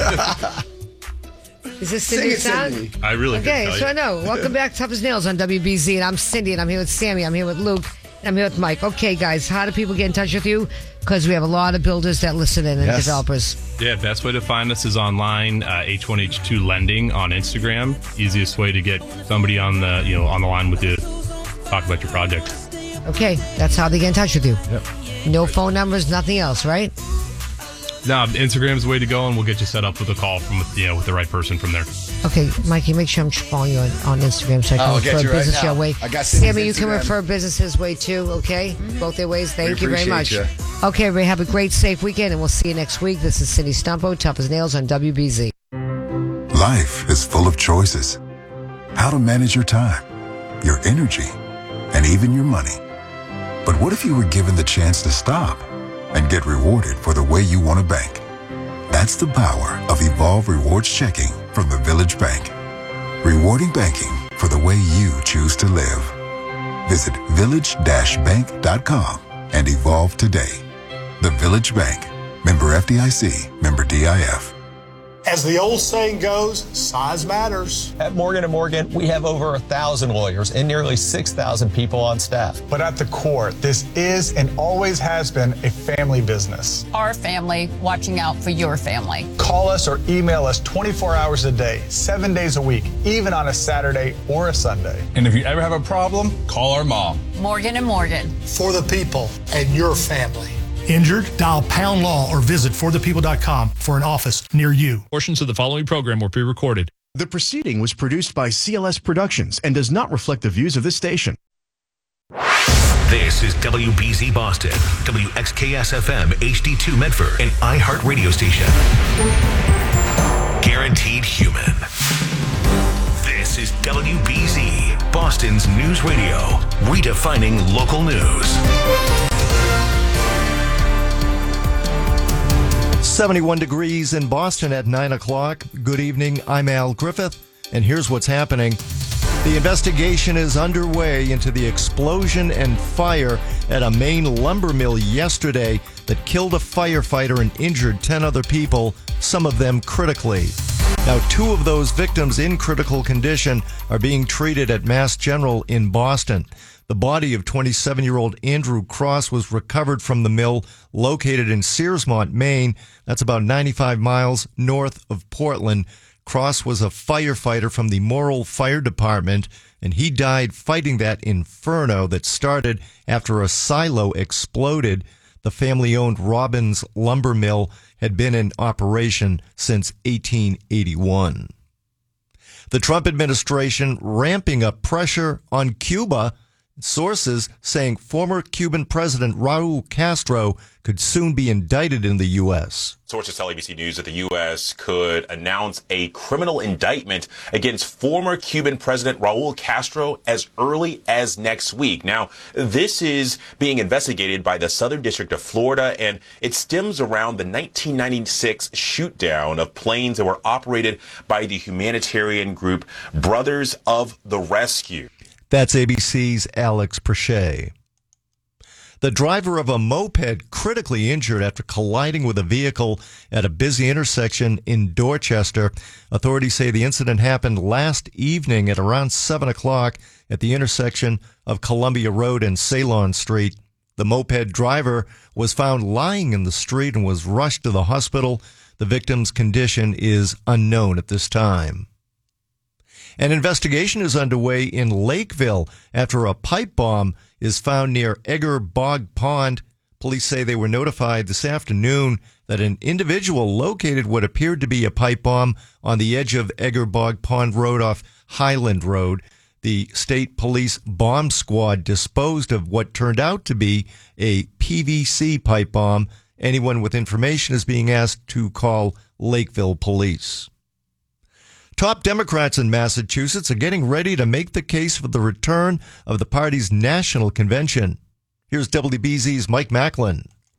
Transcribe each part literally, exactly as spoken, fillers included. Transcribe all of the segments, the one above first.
Is this Cindy's sound? Cindy. I really Okay, couldn't so tell no. Welcome back to Tough as Nails on W B Z. And I'm Cindy, and I'm here with Sammy. I'm here with Luke. And I'm here with Mike. Okay, guys, how do people get in touch with you? Because we have a lot of builders that listen in and Yes. developers. you. Yeah, best way to find us is online, uh, H one H two Lending on Instagram. Easiest way to get somebody on the you know on the line with you, talk about your project. Okay, that's how they get in touch with you. Yep. No phone numbers, nothing else, right? Now, Instagram's the way to go, and we'll get you set up with a call from you know with the right person from there. Okay, Mikey, make sure I'm following you on, on Instagram so I can I'll get refer you right business now. your way. I got Cindy's Sammy, you can Instagram. refer business his way too, okay? Both their ways. Thank We you very much. appreciate Okay, everybody, have a great, safe weekend, and we'll see you next week. This is Cindy Stumpo, Tough as Nails on W B Z. Life is full of choices. How to manage your time, your energy, and even your money. But what if you were given the chance to stop and get rewarded for the way you want to bank? That's the power of Evolve Rewards Checking from the Village Bank. Rewarding banking for the way you choose to live. Visit village dash bank dot com and evolve today. The Village Bank. Member F D I C. Member D I F. As the old saying goes, size matters. At Morgan and Morgan, we have over a thousand lawyers and nearly six thousand people on staff. But at the core, this is and always has been a family business. Our family watching out for your family. Call us or email us twenty-four hours a day, seven days a week, even on a Saturday or a Sunday. And if you ever have a problem, call our mom. Morgan and Morgan. For the people and your family. Injured? Dial Pound Law or visit for the people dot com for an office near you. Portions of the following program were pre-recorded. The proceeding was produced by C L S Productions and does not reflect the views of this station. This is W B Z Boston, W X K S F M H D two Medford, an iHeart radio station. Guaranteed human. This is W B Z, Boston's news radio, redefining local news. seventy-one degrees in Boston at nine o'clock. Good evening. I'm Al Griffith, and here's what's happening. The investigation is underway into the explosion and fire at a Maine lumber mill yesterday that killed a firefighter and injured ten other people, some of them critically. Now, two of those victims in critical condition are being treated at Mass General in Boston. The body of twenty-seven-year-old Andrew Cross was recovered from the mill located in Searsmont, Maine. That's about ninety-five miles north of Portland. Cross was a firefighter from the Morrill Fire Department, and he died fighting that inferno that started after a silo exploded. The family-owned Robbins Lumber Mill had been in operation since eighteen eighty-one. The Trump administration ramping up pressure on Cuba. Sources saying former Cuban President Raul Castro could soon be indicted in the U S. Sources tell A B C News that the U S could announce a criminal indictment against former Cuban President Raul Castro as early as next week. Now, this is being investigated by the Southern District of Florida, and it stems around the nineteen ninety-six shoot-down of planes that were operated by the humanitarian group Brothers of the Rescue. That's A B C's Alex Perche. The driver of a moped critically injured after colliding with a vehicle at a busy intersection in Dorchester. Authorities say the incident happened last evening at around seven o'clock at the intersection of Columbia Road and Ceylon Street. The moped driver was found lying in the street and was rushed to the hospital. The victim's condition is unknown at this time. An investigation is underway in Lakeville after a pipe bomb is found near Egger Bog Pond. Police say they were notified this afternoon that an individual located what appeared to be a pipe bomb on the edge of Egger Bog Pond Road off Highland Road. The state police bomb squad disposed of what turned out to be a P V C pipe bomb. Anyone with information is being asked to call Lakeville Police. Top Democrats in Massachusetts are getting ready to make the case for the return of the party's national convention. Here's W B Z's Mike Macklin.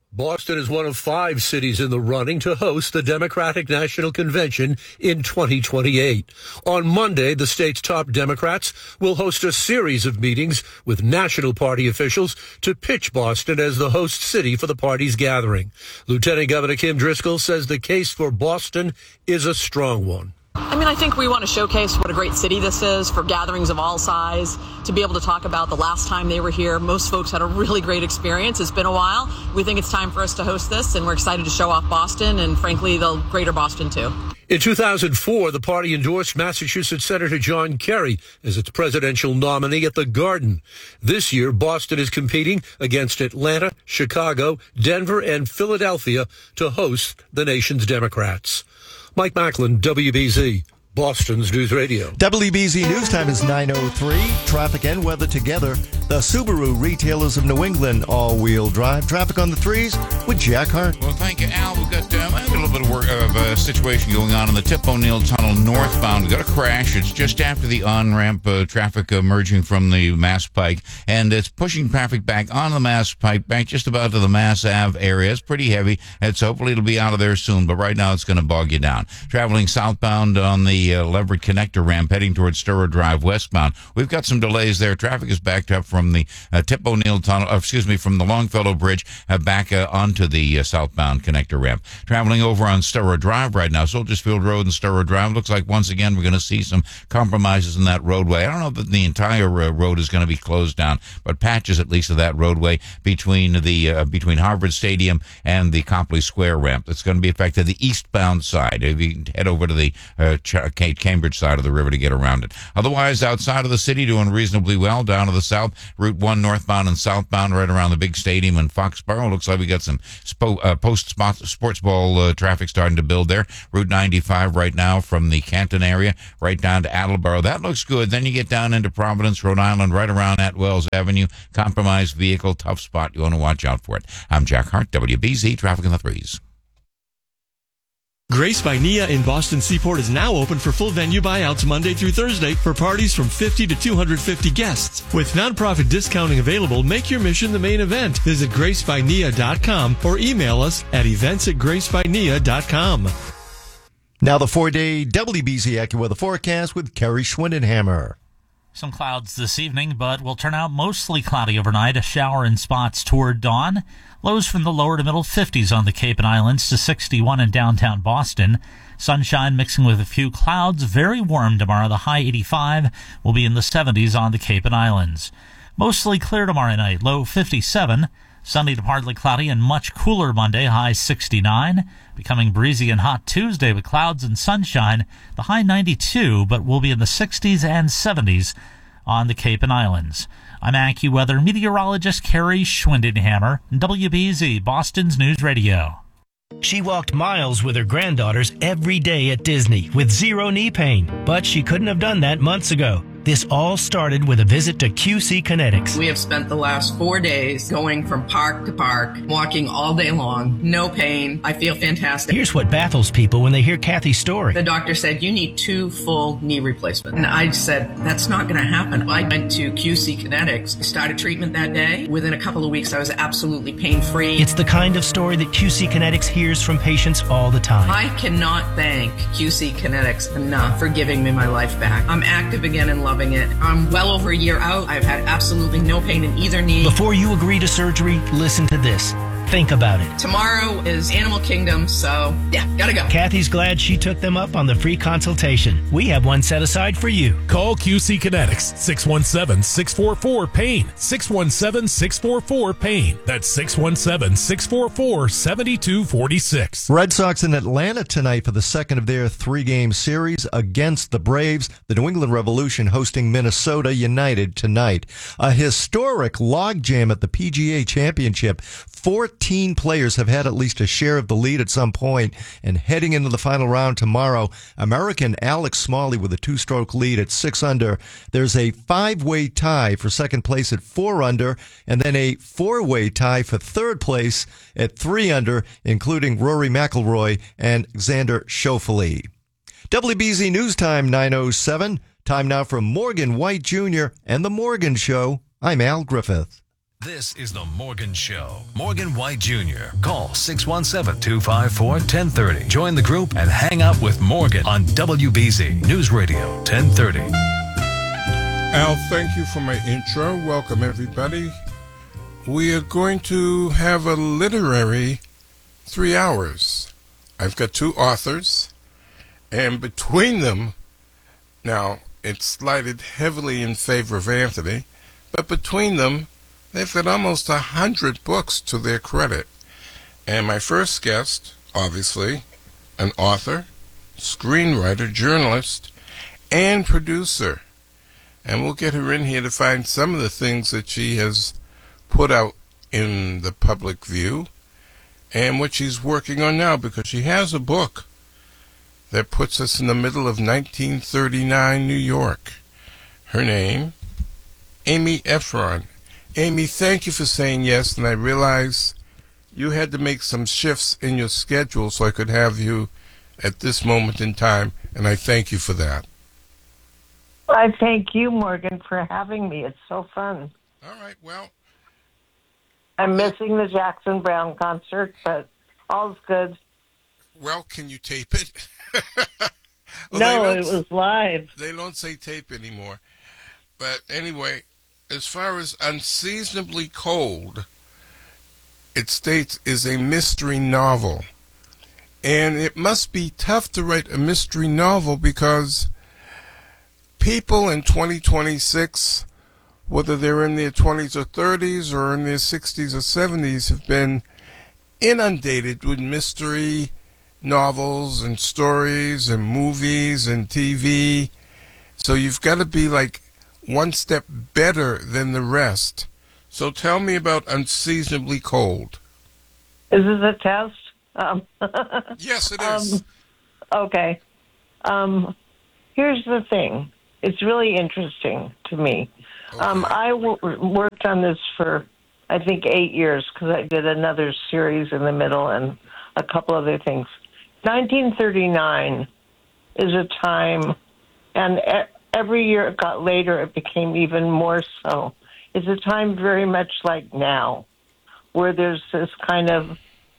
Boston is one of five cities in the running to host the Democratic National Convention in twenty twenty-eight. On Monday, the state's top Democrats will host a series of meetings with National Party officials to pitch Boston as the host city for the party's gathering. Lieutenant Governor Kim Driscoll says the case for Boston is a strong one. I mean, I think we want to showcase what a great city this is for gatherings of all size, to be able to talk about the last time they were here. Most folks had a really great experience. It's been a while. We think it's time for us to host this, and we're excited to show off Boston and, frankly, the greater Boston, too. In two thousand four, the party endorsed Massachusetts Senator John Kerry as its presidential nominee at the Garden. This year, Boston is competing against Atlanta, Chicago, Denver, and Philadelphia to host the nation's Democrats. Mike Macklin, W B Z, Boston's News Radio. W B Z News Time is nine oh three. Traffic and weather together. The Subaru Retailers of New England all-wheel drive. Traffic on the threes with Jack Hart. Well, thank you, Al. We've got, um, a little bit of, work, of a situation going on in the Tip O'Neill Tunnel northbound. We've got a crash. It's just after the on-ramp uh, traffic emerging from the Mass Pike, and it's pushing traffic back on the Mass Pike, back just about to the Mass Ave area. It's pretty heavy. It's hopefully it'll be out of there soon, but right now it's going to bog you down. Traveling southbound on the uh, Leverett Connector ramp heading towards Sturrow Drive westbound. We've got some delays there. Traffic is backed up from the uh, Tip O'Neill Tunnel, uh, excuse me, from the Longfellow Bridge uh, back uh, onto the uh, southbound connector ramp. Traveling over on Sturrow Drive right now, Soldiers Field Road and Sturrow Drive. Looks like once again we're going to see some compromises in that roadway. I don't know that the entire uh, road is going to be closed down, but patches at least of that roadway between the uh, between Harvard Stadium and the Copley Square ramp. That's going to be affected the eastbound side. If you head over to the uh, Ch- Cambridge side of the river to get around it. Otherwise, outside of the city, doing reasonably well. Down to the south, Route one northbound and southbound, right around the big stadium in Foxborough. Looks like we got some spo- uh, post-sports ball uh, traffic starting to build there. Route ninety-five right now from the Canton area right down to Attleboro. That looks good. Then you get down into Providence, Rhode Island, right around Atwells Avenue. Compromised vehicle, tough spot. You want to watch out for it. I'm Jack Hart, W B Z, Traffic in the Threes. Grace by Nia in Boston Seaport is now open for full venue buyouts Monday through Thursday for parties from fifty to two hundred fifty guests. With nonprofit discounting available, make your mission the main event. Visit grace by nia dot com or email us at events at grace by nia dot com. Now the four-day W B Z AccuWeather forecast with Kerry Schwindenhammer. Some clouds this evening, but will turn out mostly cloudy overnight. A shower in spots toward dawn. Lows from the lower to middle fifties on the Cape and Islands to sixty-one in downtown Boston. Sunshine mixing with a few clouds. Very warm tomorrow. The high eighty-five will be in the seventies on the Cape and Islands. Mostly clear tomorrow night. Low fifty-seven. Sunny to partly cloudy and much cooler Monday. High sixty-nine. Becoming breezy and hot Tuesday with clouds and sunshine. The high ninety-two, but will be in the sixties and seventies on the Cape and Islands. I'm AccuWeather meteorologist Kerry Schwindenhammer, W B Z, Boston's News Radio. She walked miles with her granddaughters every day at Disney with zero knee pain, but she couldn't have done that months ago. This all started with a visit to Q C Kinetics. We have spent the last four days going from park to park, walking all day long, no pain. I feel fantastic. Here's what baffles people when they hear Kathy's story. The doctor said, you need two full knee replacements. And I said, that's not going to happen. I went to Q C Kinetics, started treatment that day. Within a couple of weeks, I was absolutely pain-free. It's the kind of story that Q C Kinetics hears from patients all the time. I cannot thank Q C Kinetics enough for giving me my life back. I'm active again and loving it. I'm well over a year out. I've had absolutely no pain in either knee. Before you agree to surgery, listen to this. Think about it. Tomorrow is Animal Kingdom, so yeah, gotta go. Kathy's glad she took them up on the free consultation. We have one set aside for you. Call Q C Kinetics, six one seven, six four four, PAIN, six one seven, six four four, PAIN. That's six one seven, six four four, seven two four six. Red Sox in Atlanta tonight for the second of their three-game series against the Braves. The New England Revolution hosting Minnesota United tonight. A historic logjam at the P G A Championship. fourteen players have had at least a share of the lead at some point, and heading into the final round tomorrow, American Alex Smalley with a two-stroke lead at six under. There's a five-way tie for second place at four under, and then a four-way tie for third place at three under, including Rory McIlroy and Xander Schauffele. W B Z News Time nine oh seven. Time now for Morgan White Junior and The Morgan Show. I'm Al Griffith. This is The Morgan Show. Morgan White Junior Call six one seven, two five four, one zero three zero. Join the group and hang out with Morgan on W B Z News Radio ten thirty. Al, thank you for my intro. Welcome, everybody. We are going to have a literary three hours. I've got two authors, and between them, now, it's slighted heavily in favor of Anthony, but between them, they've got almost a hundred books to their credit. And my first guest, obviously, an author, screenwriter, journalist, and producer. And we'll get her in here to find some of the things that she has put out in the public view and what she's working on now, because she has a book that puts us in the middle of nineteen thirty-nine New York. Her name, Amy Ephron. Amy, thank you for saying yes, and I realize you had to make some shifts in your schedule so I could have you at this moment in time, and I thank you for that. I thank you, Morgan, for having me. It's so fun. All right, well. I'm missing the Jackson Browne concert, but all's good. Well, can you tape it? well, no, it was live. They don't say tape anymore. But anyway, as far as Unseasonably Cold, it states is a mystery novel. And it must be tough to write a mystery novel because people in twenty twenty-six, whether they're in their twenties or thirties or in their sixties or seventies, have been inundated with mystery novels and stories and movies and T V. So you've got to be like one step better than the rest. So tell me about Unseasonably Cold. Is this a test? Um, yes, it is. Um, okay. Um, here's the thing. It's really interesting to me. Okay. Um, I w- worked on this for, I think, eight years because I did another series in the middle and a couple other things. nineteen thirty-nine is a time, and e- every year it got later, it became even more so. It's a time very much like now, where there's this kind of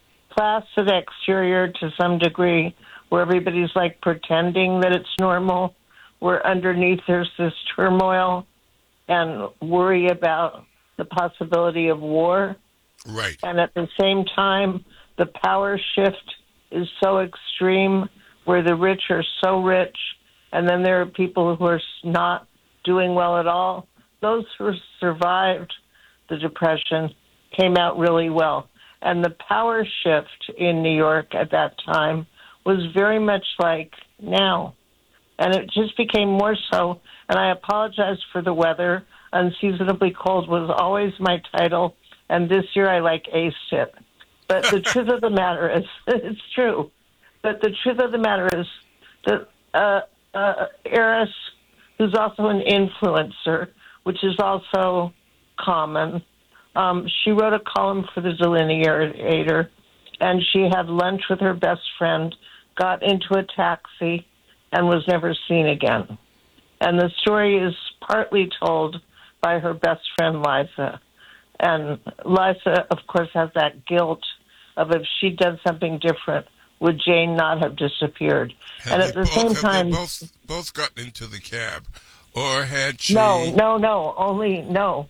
placid exterior to some degree, where everybody's like pretending that it's normal, where underneath there's this turmoil and worry about the possibility of war. Right. And at the same time, the power shift is so extreme, where the rich are so rich, and then there are people who are not doing well at all. Those who survived the Depression came out really well. And the power shift in New York at that time was very much like now. And it just became more so. And I apologize for the weather. Unseasonably Cold was always my title. And this year I like aced it. But the truth of the matter is, it's true. But the truth of the matter is that uh, uh, Eris, who's also an influencer, which is also common, um, she wrote a column for the Delineator, and she had lunch with her best friend, got into a taxi, and was never seen again. And the story is partly told by her best friend, Liza. And Liza, of course, has that guilt of if she'd done something different, would Jane not have disappeared? Had and at the both, same time... They both, both gotten into the cab. Or had she... No, no, no. Only... No.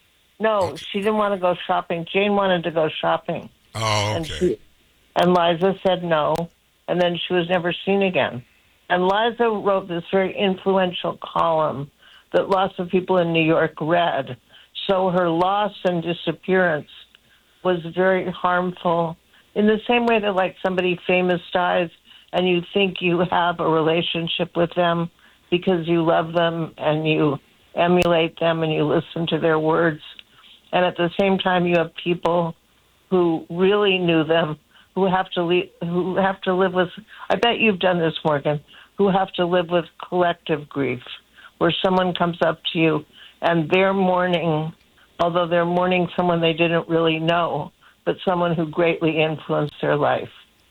No, okay. She didn't want to go shopping. Jane wanted to go shopping. Oh, okay. And, she, and Liza said no, and then she was never seen again. And Liza wrote this very influential column that lots of people in New York read. So her loss and disappearance was very harmful in the same way that, like, somebody famous dies and you think you have a relationship with them because you love them and you emulate them and you listen to their words. And at the same time, you have people who really knew them, who have to le- who have to live with, I bet you've done this, Morgan, who have to live with collective grief, where someone comes up to you and they're mourning, although they're mourning someone they didn't really know, but someone who greatly influenced their life.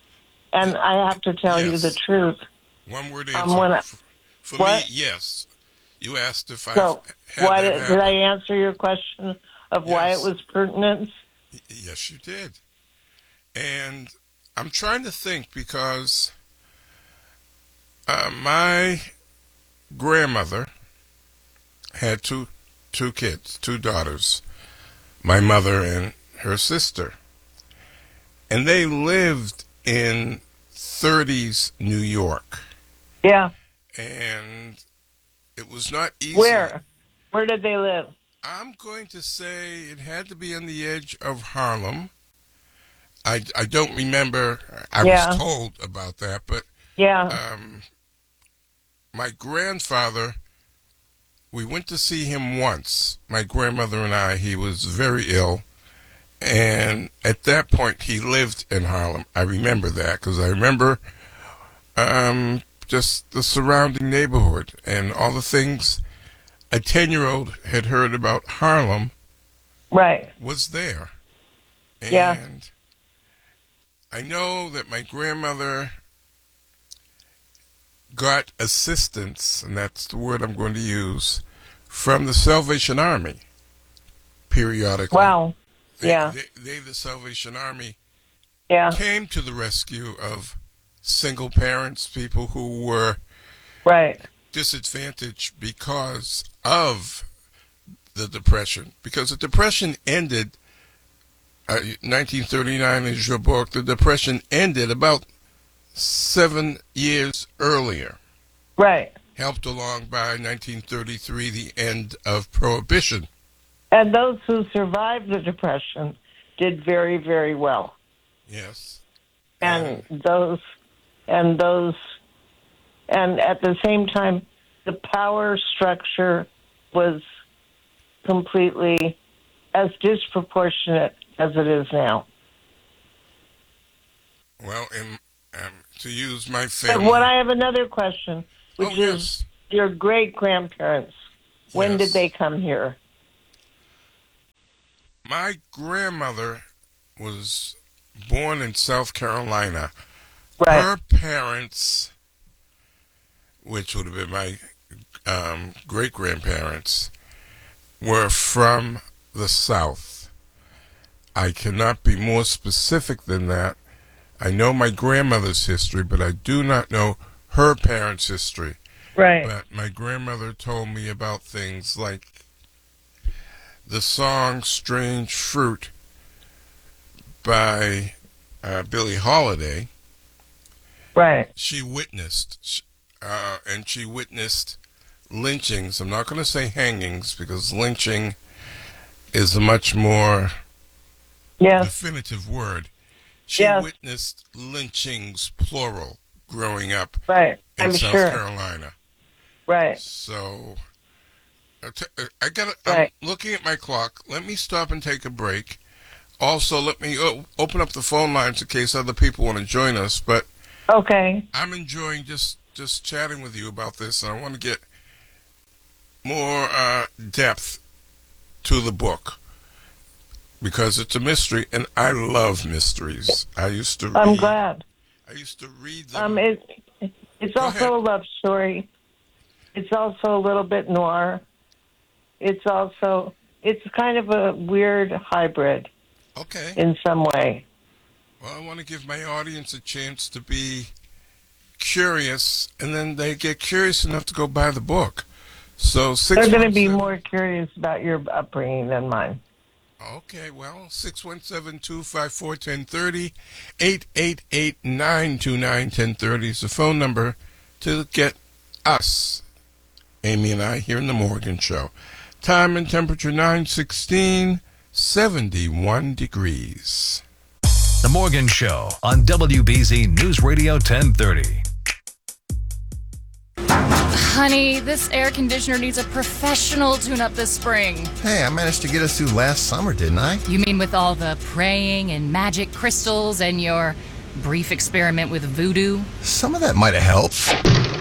And I have to tell yes. you the truth. One word answer. Um, when I, for for what? me, yes. You asked if I so, had why that did, happen. did I answer your question of Yes. why it was pertinent? Yes, you did. And I'm trying to think because uh, my grandmother had two two kids, two daughters, my mother and her sister. And they lived in thirties New York. Yeah. And it was not easy. Where? Where did they live? I'm going to say it had to be on the edge of Harlem. I, I don't remember. I Yeah. was told about that, but Yeah. um, my grandfather, we went to see him once, my grandmother and I. He was very ill, and at that point he lived in Harlem. I remember that because I remember um, just the surrounding neighborhood and all the things a ten-year-old had heard about Harlem Right. was there. And Yeah. I know that my grandmother got assistance, and that's the word I'm going to use, from the Salvation Army periodically. Wow. They, Yeah. They, they, the Salvation Army, Yeah. came to the rescue of single parents, people who were Right. disadvantaged because of the Depression. Because the Depression ended, uh, nineteen thirty-nine is your book, the Depression ended about seven years earlier. Right. Helped along by nineteen thirty-three, the end of Prohibition. And those who survived the Depression did very, very well. Yes. And those, and those, and at the same time, the power structure was completely as disproportionate as it is now. Well, in, um, to use my But family... what I have another question, which Oh, yes. is your great-grandparents. When Yes. did they come here? My grandmother was born in South Carolina. Right. Her parents, which would have been my um, great-grandparents, were from the South. I cannot be more specific than that. I know my grandmother's history, but I do not know her parents' history. Right. But my grandmother told me about things like the song Strange Fruit by uh, Billie Holiday. Right. She witnessed, uh, and she witnessed lynchings. I'm not going to say hangings because lynching is a much more Yes. definitive word. She Yes. witnessed lynchings, plural, growing up Right. in I'm South sure. Carolina. Right. So, I t- I got. Right. I'm looking at my clock. Let me stop and take a break. Also, let me o- open up the phone lines in case other people want to join us. But Okay. I'm enjoying just just chatting with you about this, and I want to get more uh, depth to the book because it's a mystery, and I love mysteries. I used to. Read, I'm glad. I used to read them. Um, it, it's also a love story. It's also a little bit noir. It's also, it's kind of a weird hybrid. Okay. In some way. Well, I want to give my audience a chance to be curious, and then they get curious enough to go buy the book. So six. They're going to be more curious about your upbringing than mine. Okay, well, six one seven, two five four, one zero three zero, eight eight eight, nine two nine, one zero three zero is the phone number to get us, Amy and I, here in the Morgan Show. Time and temperature nine sixteen, seventy-one degrees. The Morgan Show on W B Z News Radio ten thirty. Honey, this air conditioner needs a professional tune-up this spring. Hey, I managed to get us through last summer, didn't I? You mean with all the praying and magic crystals and your brief experiment with voodoo? Some of that might have helped.